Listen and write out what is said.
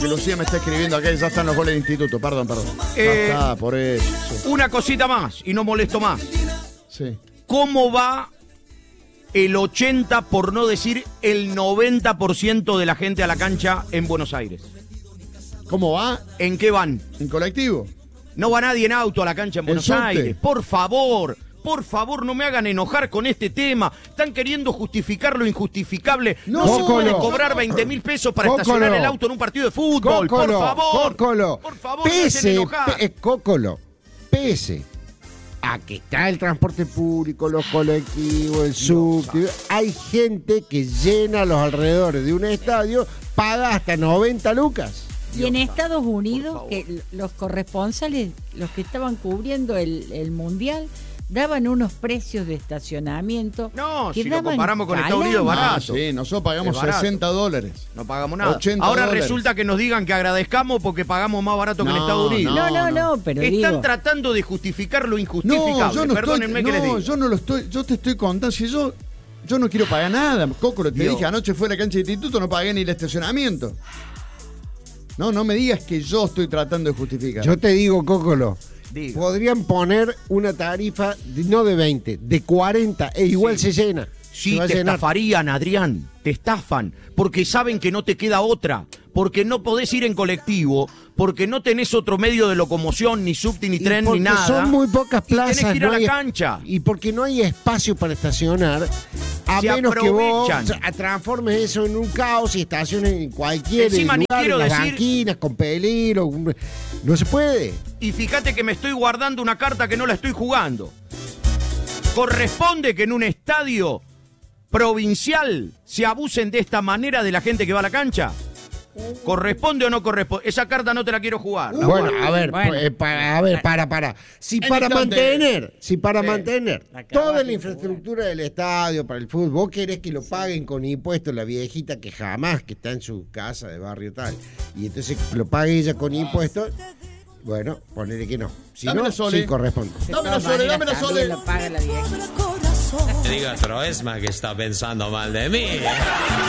Que Lucía me está escribiendo acá y ya están los goles del instituto. Perdón. Ya está, por eso. Una cosita más y no molesto más. Sí. ¿Cómo va el 80, por no decir el 90% de la gente a la cancha en Buenos Aires? ¿Cómo va? ¿En qué van? ¿En colectivo? No va nadie en auto a la cancha en Buenos subte. Aires. Por favor, no me hagan enojar con este tema. Están queriendo justificar lo injustificable. No se puede cobrar 20.000 pesos para estacionar el auto en un partido de fútbol. Por favor. Por favor, no hacen enojar. Pese a que está el transporte público, los colectivos, el subte, hay gente que llena los alrededores de un estadio, paga hasta 90 lucas. Y en Estados Unidos, que los corresponsales, los que estaban cubriendo el Mundial, daban unos precios de estacionamiento. No, que si lo comparamos con Estados Unidos, barato. Sí, nosotros pagamos barato. $60. No pagamos nada. Ahora resulta que nos digan que agradezcamos porque pagamos más barato que en Estados Unidos. No, pero están tratando de justificar lo injustificable. No, yo no Perdónenme estoy, que les diga. yo no lo estoy, yo te estoy contando, si yo no quiero pagar nada, Cócolo, te dije, anoche fue a la cancha de instituto, no pagué ni el estacionamiento. No me digas que yo estoy tratando de justificar. Yo te digo, Cócolo, Diga. podrían poner una tarifa no de 20, de 40, e igual se llena. Sí, Se va a te llenar. estafarían, Adrián, te estafan, porque saben que no te queda otra, porque no podés ir en colectivo, porque no tenés otro medio de locomoción, ni subte, ni Y tren, ni porque nada. son muy pocas plazas. Y tenés que ir a no la hay- cancha. Y porque no hay espacio para estacionar, a Se menos que vos aprovechan. transformes eso en un caos y estaciones en cualquier Encima ni lugar, quiero en las decir- banquinas, con peligro. No se puede. Y fíjate que me estoy guardando una carta que no la estoy jugando. ¿Corresponde que en un estadio provincial se abusen de esta manera de la gente que va a la cancha? ¿Corresponde o no corresponde? Esa carta no te la quiero jugar. la Bueno, guardo. a ver, para. Si para mantener La toda acabas la infraestructura del estadio para el fútbol, vos querés que lo paguen con impuestos la viejita que jamás que está en su casa de barrio tal, y entonces lo pague ella con impuestos, bueno, ponele que no. Si Dámela, no, Sole. sí corresponde. Dámela, Sole, dámela, Sole. Lo paga la vieja. Diga Troesma que está pensando mal de mí.